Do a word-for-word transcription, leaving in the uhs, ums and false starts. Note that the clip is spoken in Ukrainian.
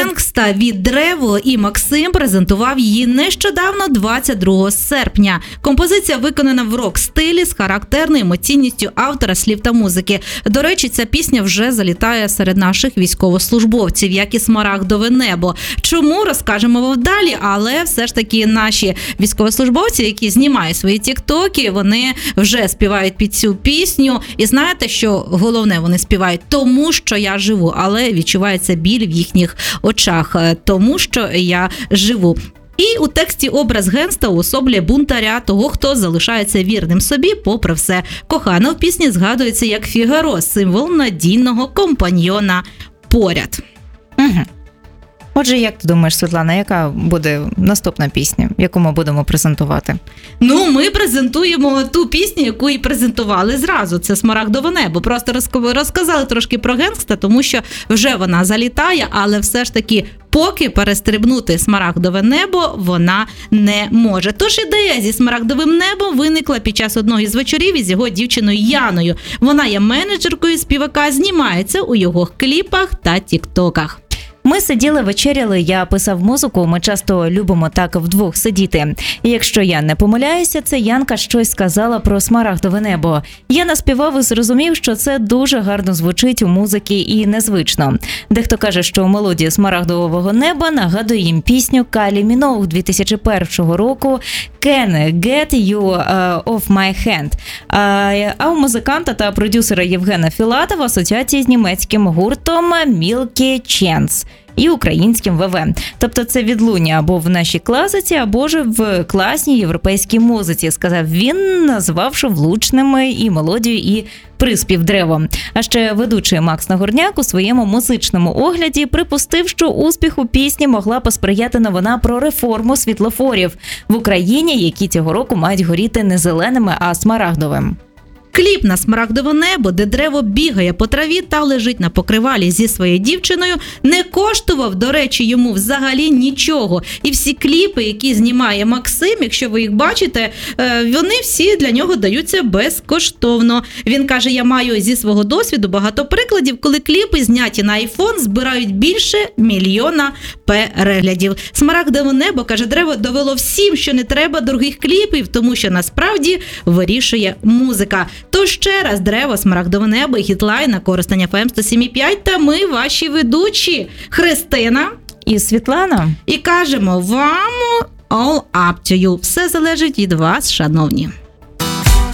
Генгста від Древо і Максим презентував її нещодавно, двадцять другого серпня. Композиція виконана в рок-стилі з характерною емоційністю автора слів та музики. До речі, ця пісня вже залітає серед наших військовослужбовців, як і «Смарагдове небо». Чому, розкажемо вам далі, але все ж таки наші військовослужбовці, які знімають свої тіктоки, вони вже співають під цю пісню. І знаєте, що головне, вони співають «Тому, що я живу», але відчувається біль в їхніх очах, тому що я живу. І у тексті образ Генгста уособлює бунтаря, того, хто залишається вірним собі попри все. Кохана в пісні згадується як Фігаро, символ надійного компаньйона поряд. Угу. Отже, як ти думаєш, Світлана, яка буде наступна пісня, яку ми будемо презентувати? Ну, ми презентуємо ту пісню, яку і презентували зразу. Це «Смарагдове небо». Просто розказали трошки про Генгста, тому що вже вона залітає, але все ж таки поки перестрибнути «Смарагдове небо» вона не може. Тож ідея зі «Смарагдовим небом» виникла під час одного із вечорів із його дівчиною Яною. Вона є менеджеркою співака, знімається у його кліпах та тіктоках. Ми сиділи, вечеряли, я писав музику, ми часто любимо так вдвох сидіти. І якщо я не помиляюся, це Янка щось сказала про «Смарагдове небо». Я наспівав і зрозумів, що це дуже гарно звучить у музиці і незвично. Дехто каже, що мелодія «Смарагдового неба» нагадує їм пісню Кайлі Міноуг дві тисячі першого року «Can Get You Off My Hand». А у музиканта та продюсера Євгена Філатова асоціації з німецьким гуртом «Мілкі Ченс» і українським ВВ. Тобто це відлуння або в нашій класиці, або ж в класній європейській музиці, сказав він, назвавши влучними і мелодію, і приспів Древо. А ще ведучий Макс Нагорняк у своєму музичному огляді припустив, що успіху пісні могла посприяти новина про реформу світлофорів в Україні, які цього року мають горіти не зеленими, а смарагдовим. Кліп на «Смарагдове небо», де Древо бігає по траві та лежить на покривалі зі своєю дівчиною, не коштував, до речі, йому взагалі нічого. І всі кліпи, які знімає Максим, якщо ви їх бачите, вони всі для нього даються безкоштовно. Він каже, я маю зі свого досвіду багато прикладів, коли кліпи, зняті на айфон, збирають більше мільйона переглядів. «Смарагдове небо», каже Древо, довело всім, що не треба дорогих кліпів, тому що насправді вирішує музика. Тож ще раз Древо, «Смарагдове небо» і хітлайн на Коростень еф ем сто сім і п'ять та ми, ваші ведучі Христина і Світлана. І кажемо вам all up to you. Все залежить від вас, шановні.